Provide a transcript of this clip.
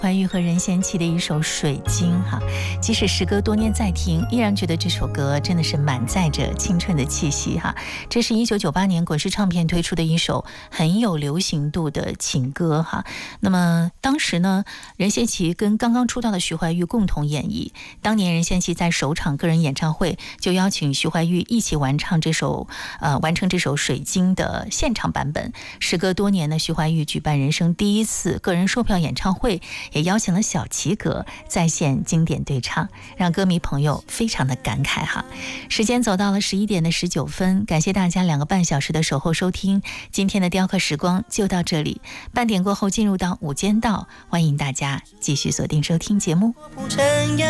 怀玉和任贤齐的一首《水晶》哈，即使时隔多年再听，依然觉得这首歌真的是满载着青春的气息哈。这是1998年滚石唱片推出的一首很有流行度的情歌哈。那么当时呢，任贤齐跟刚刚出道的徐怀钰共同演绎。当年任贤齐在首场个人演唱会就邀请徐怀钰一起完成这首《水晶》的现场版本。时隔多年呢，徐怀钰举办人生第一次个人售票演唱会，也邀请了小齐格再现经典对唱，让歌迷朋友非常的感慨哈。时间走到了11点的19分，感谢大家2个半小时的守候收听，今天的雕刻时光就到这里，半点过后进入到午间道，欢迎大家继续锁定收听节目。